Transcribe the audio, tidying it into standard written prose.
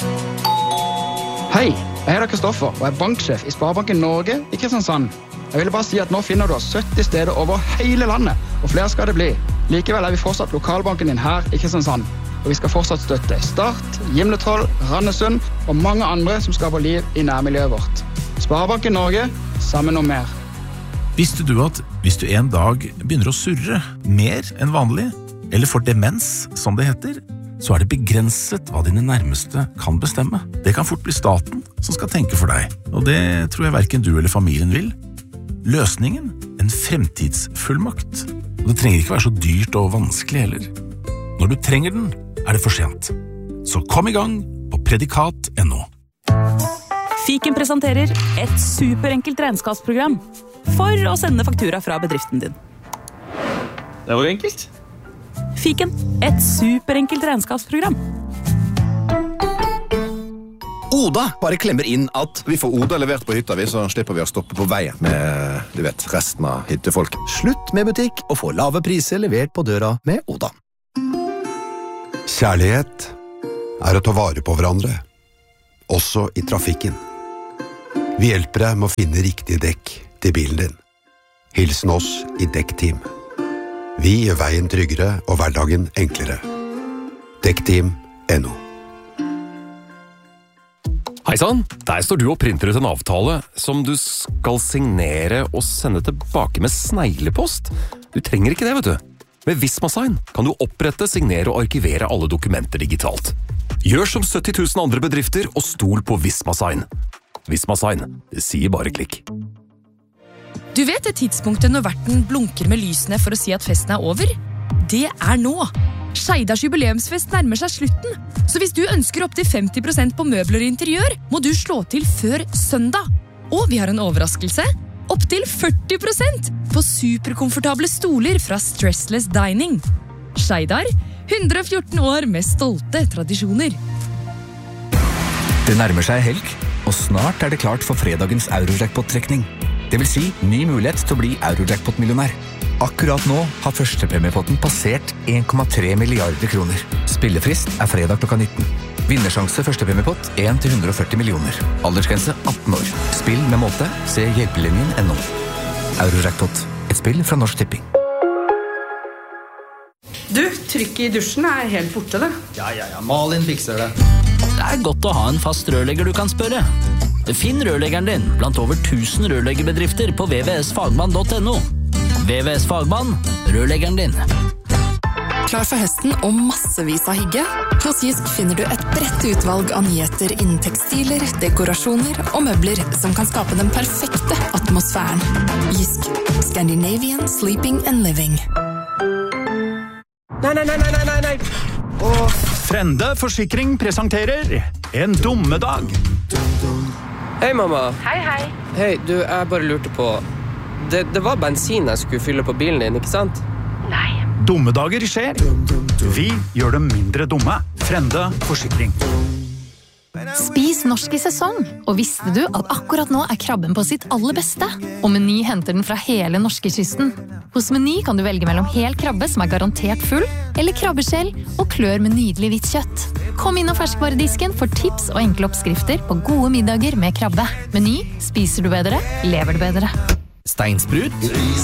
Hei, jeg heter Kristoffer og er banksjef i Sparebanken Norge i Kristiansand. Jeg ville bare si at nå finner du oss 70 steder over hele landet, og flere skal det bli. Likevel er vi fortsatt lokalbanken din her i Kristiansand, og vi skal fortsatt støtte Start, Gimletroll, Randesund og mange andre som skaper liv i nærmiljøet vårt. Sparebanken Norge, sammen om mer. Visste du at hvis du en dag begynner å surre mer enn vanlig, eller får demens, som det heter, så er det begrenset hva dine nærmeste kan bestemme. Det kan fort bli staten som skal tenke for deg, og det tror jeg hverken du eller familien vil. Løsningen? En fremtidsfullmakt. Og det trenger ikke være så dyrt og vanskelig heller. Når du trenger den, er det for sent. Så kom i gang på predikat.no. Fiken presenterer et superenkelt regnskapsprogram for å sende faktura fra bedriften din. Det var enkelt. Fiken, et superenkelt regnskapsprogram. Oda bare klemmer inn at vi får Oda levert på hytta, så slipper vi å stoppe på veien med, du vet, resten av hyttefolk. Slutt med butikk og få lave priser levert på døra med Oda. Kjærlighet er å ta vare på hverandre, også i trafikken. Vi hjelper deg med å finne riktig dekk til bilen din. Hilsen oss i Dekkteam. Vi gjør veien tryggere og hverdagen enklere. Dekkteam.no. Heisann, der står du og printer ut en avtale som du skal signere og sende tilbake med sneglepost. Du trenger ikke det, vet du. Med Vismasign kan du opprette, signere og arkivere alle dokumenter digitalt. Gjør som 70 000 andre bedrifter og stol på Vismasign. Vismasign, det sier bare klikk. Du vet det tidspunktet når verten blunker med lysene for å si at festen er over? Det er nå! Skeidars jubileumsfest nærmer seg slutten, så hvis du ønsker opp til 50% på møbler og interiør, må du slå til før søndag. Og vi har en overraskelse. Opp til 40% på superkomfortable stoler fra Stressless Dining. Skeidar, 114 år med stolte tradisjoner. Det nærmer seg helg, og snart er det klart for fredagens Eurojackpot-trekning. Det vil si ny mulighet til å bli Eurojackpot-millionær. Akkurat nå har førstepremiepotten passert 1,3 milliarder kroner. Spillefrist er fredag klokka 19. Vinnersjanse førstepremiepott 1-140 millioner. Aldersgrense 18 år. Spill med måte. Se hjelpelinjen.no. Eurojackpot. Et spill fra Norsk Tipping. Du, trykket i dusjen er helt borte, det. Ja, Malin fikser det. Det er godt å ha en fast rørlegger du kan spørre. Finn rørleggeren din blant over 1000 rørleggerbedrifter på vvsfagmann.no. VVS Fagmann, rørleggeren din. Klar for høsten og massevis av hygge? Hos Jysk finner du et bredt utvalg av nyheter innen tekstiler, dekorasjoner og møbler som kan skape den perfekte atmosfæren. Jysk. Scandinavian Sleeping and Living. Nei. Frende Forsikring presenterer En dummedag. Hei, mamma. Hei. Hei, du, jeg bare lurte på... Det var bensin jeg skulle fylle på bilen din, ikke sant? Nei. Dummedager skjer. Vi gjør dem mindre dumme. Frende Forsikring. Spis norsk i sesong. Og visste du at akkurat nå er krabben på sitt aller beste? Og Meny henter den fra hele norskekysten. Hos Meny kan du velge mellom hel krabbe som er garantert full, eller krabbeskjell og klør med nydelig hvitt kjøtt. Kom inn og ferskvaredisken for tips og enkle oppskrifter på gode middager med krabbe. Meny, spiser du bedre, lever du bedre. Steinsprut